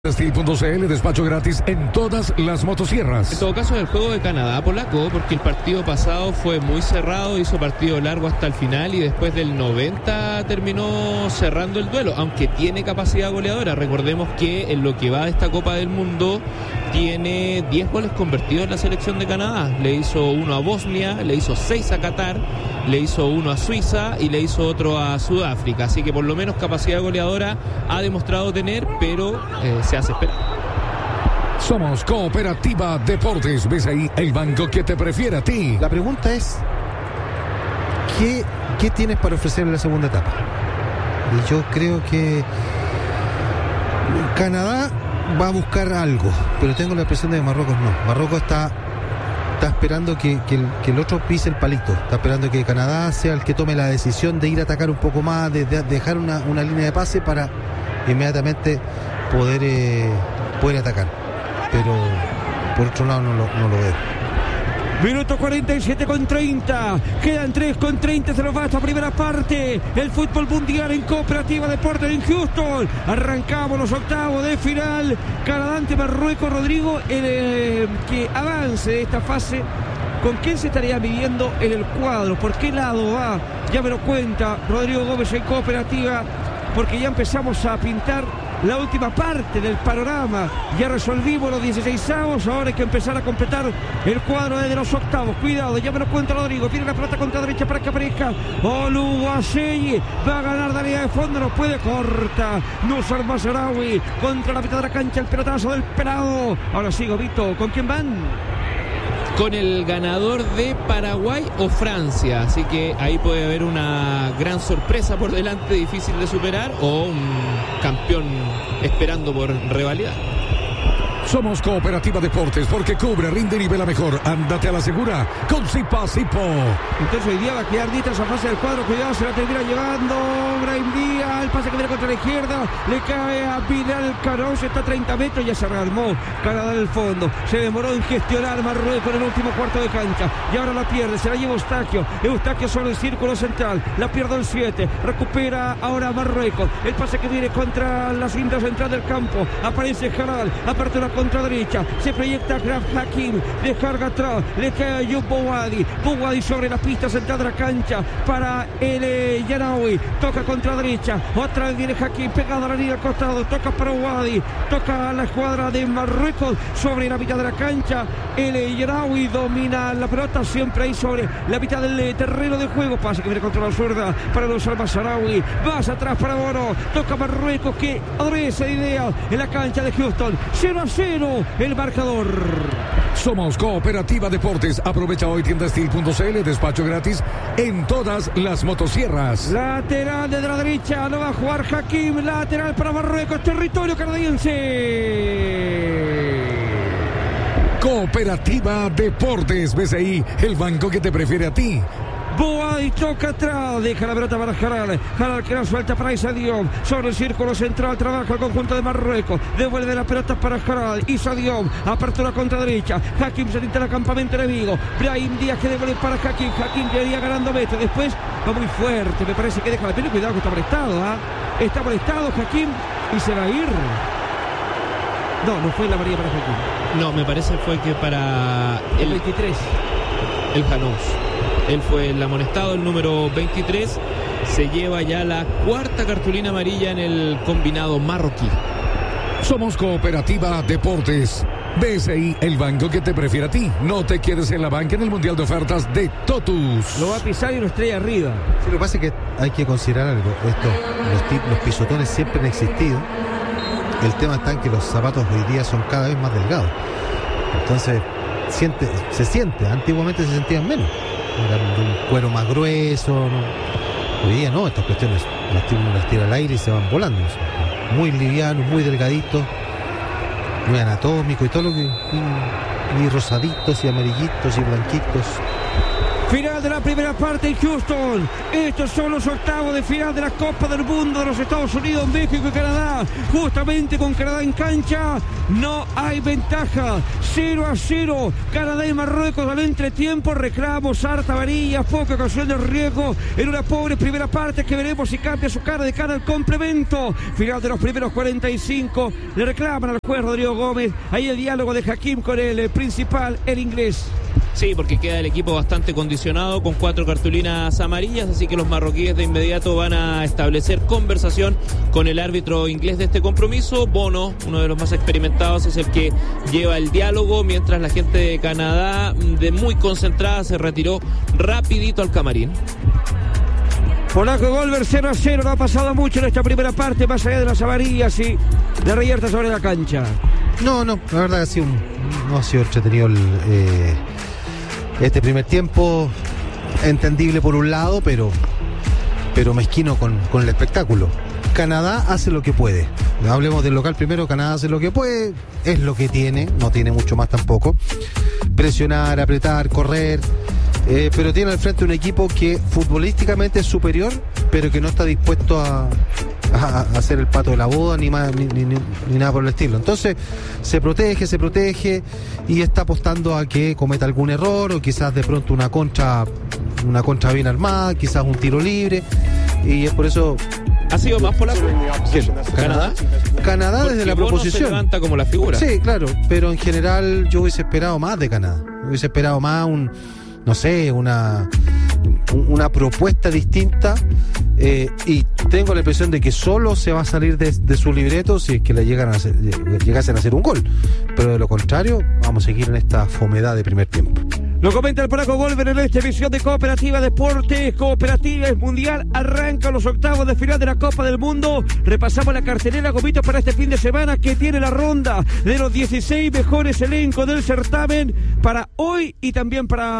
Steel.cl, despacho gratis en todas las motosierras. En todo caso, el juego de Canadá polaco, porque el partido pasado fue muy cerrado, hizo partido largo hasta el final y después del 90 terminó cerrando el duelo, aunque tiene capacidad goleadora. Recordemos que en lo que va de esta Copa del Mundo tiene 10 goles convertidos en la selección de Canadá. Le hizo uno a Bosnia, le hizo 6 a Qatar, le hizo uno a Suiza y le hizo otro a Sudáfrica. Así que por lo menos capacidad goleadora ha demostrado tener, pero se hace esperar. Somos Cooperativa Deportes. ¿Ves ahí el banco que te prefiere a ti? La pregunta es, ¿qué tienes para ofrecer en la segunda etapa? Y yo creo que Canadá va a buscar algo, pero tengo la impresión de que Marruecos no. Marruecos está esperando que el otro pise el palito. Está esperando que Canadá sea el que tome la decisión de ir a atacar un poco más, de dejar una línea de pase para inmediatamente poder atacar. Pero por otro lado no lo veo. Minuto 47 con 30. Quedan 3 con 30. Se nos va esta primera parte. El fútbol mundial en Cooperativa Deportes en Houston. Arrancamos los octavos de final. Canadá ante Marruecos. Rodrigo, el que avance de esta fase, ¿con quién se estaría midiendo en el cuadro? ¿Por qué lado va? Ya me lo cuenta Rodrigo Gómez en Cooperativa, porque ya empezamos a pintar la última parte del panorama. Ya resolvimos los 16avos, ahora hay que empezar a completar el cuadro de los octavos. Cuidado, ya me lo cuenta Rodrigo. Tiene la pelota contra derecha para que aparezca Oluwaseyi. Va a ganar de línea de fondo, no puede, corta Nusar Mazraoui contra la mitad de la cancha. El pelotazo del pelado. Ahora sí, Gobito, ¿con quién van? Con el ganador de Paraguay o Francia, así que ahí puede haber una gran sorpresa por delante, difícil de superar, o un campeón esperando por revalidar. Somos Cooperativa Deportes, porque cubre, rinde y nivela mejor. Ándate a la segura con Zipa Zipo. Entonces hoy día va a quedar Dieter esa fase del cuadro. Cuidado, se la termina llevando Brahim Díaz. El pase que viene contra la izquierda. Le cae a Vidal Caros. Está a 30 metros. Ya se rearmó Canadá en el fondo. Se demoró en gestionar Marruecos en el último cuarto de cancha. Y ahora la pierde. Se la lleva Eustaquio. Eustaquio sobre el círculo central. La pierde el 7. Recupera ahora Marruecos. El pase que viene contra la cinta central del campo. Aparece Jaral. Apertura contra derecha, se proyecta Graf Hakim, descarga atrás, le cae a Ayub Bouadi sobre la pista central de la cancha para el Yaraoui, toca contra derecha, otra vez viene Hakim pegado a la línea al costado, toca para Bouadi, toca a la escuadra de Marruecos sobre la mitad de la cancha. El Yaraoui domina la pelota siempre ahí sobre la mitad del terreno de juego, pase que viene contra la zurda para los Al-Mazraoui, más atrás para Bono, toca Marruecos que adresa idea en la cancha de Houston. 0-0 el marcador. Somos Cooperativa Deportes. Aprovecha hoy tiendasteel.cl, despacho gratis en todas las motosierras. Lateral desde la derecha, no va a jugar Hakim, lateral para Marruecos, territorio canadiense. Cooperativa Deportes. ¿Ves ahí el banco que te prefiere a ti? Bouadi toca atrás, deja la pelota para Jaral que la suelta para Issa Diop, sobre el círculo central, trabaja el conjunto de Marruecos, devuelve la pelota para Jaral, Issa Diop, apertura contra derecha, Hakim se tira al campamento enemigo, Brahim Díaz que devuelve para Hakim que iría ganando metros, después va muy fuerte, me parece que deja la pelota, cuidado que está molestado, está molestado Hakim y se va a ir. No fue la amarilla para Hakim. No, me parece fue que para el 23. El Janous. Él fue el amonestado, el número 23. Se lleva ya la cuarta cartulina amarilla en el combinado marroquí. Somos Cooperativa Deportes. BSI, el banco que te prefiere a ti. No te quedes en la banca en el Mundial de Ofertas de Totus. Lo va a pisar y lo estrella arriba. Sí, lo que pasa es que hay que considerar algo. Los pisotones siempre han existido. El tema está en que los zapatos hoy día son cada vez más delgados. Entonces se siente. Antiguamente se sentían menos. Eran de un cuero más grueso, ¿no? Hoy día no, estas cuestiones las tira al aire y se van volando. Muy livianos, muy delgaditos, muy anatómicos y todo lo que. Y rosaditos y amarillitos y blanquitos. Final de la primera parte en Houston. Estos son los octavos de final de la Copa del Mundo de los Estados Unidos, México y Canadá. Justamente con Canadá en cancha, no hay ventaja. 0-0. Canadá y Marruecos al entretiempo. Reclamos, harta varilla, poca ocasión de riesgo en una pobre primera parte que veremos si cambia su cara de cara al complemento. Final de los primeros 45. Le reclaman al juez Rodrigo Gómez. Ahí el diálogo de Hakim con el principal, el inglés. Sí, porque queda el equipo bastante condicionado con 4 cartulinas amarillas, así que los marroquíes de inmediato van a establecer conversación con el árbitro inglés de este compromiso. Bono, uno de los más experimentados, es el que lleva el diálogo, mientras la gente de Canadá, de muy concentrada, se retiró rapidito al camarín. Polaco Golver 0-0, no ha pasado mucho en esta primera parte, más allá de las amarillas y de reyerta sobre la cancha. No, la verdad que no ha sido entretenido este primer tiempo, entendible por un lado, pero mezquino con el espectáculo. Canadá hace lo que puede. Hablemos del local primero. Canadá hace lo que puede, es lo que tiene, no tiene mucho más tampoco. Presionar, apretar, correr, pero tiene al frente un equipo que futbolísticamente es superior, pero que no está dispuesto a hacer el pato de la boda ni nada por el estilo. Entonces se protege y está apostando a que cometa algún error, o quizás de pronto una contra bien armada, quizás un tiro libre, y es por eso. ¿Ha sido más polaco? Canadá desde la proposición. Se levanta como la figura. Sí, claro, pero en general yo hubiese esperado más de Canadá. Hubiese esperado más una propuesta distinta, y tengo la impresión de que solo se va a salir de su libreto si es que llegasen a hacer un gol, pero de lo contrario vamos a seguir en esta fomedad de primer tiempo. Lo comenta el polaco Golver en esta emisión de Cooperativa Deportes. Cooperativa es mundial, arranca los octavos de final de la Copa del Mundo. Repasamos la cartelera, Gomito, para este fin de semana, que tiene la ronda de los 16 mejores elencos del certamen para hoy y también para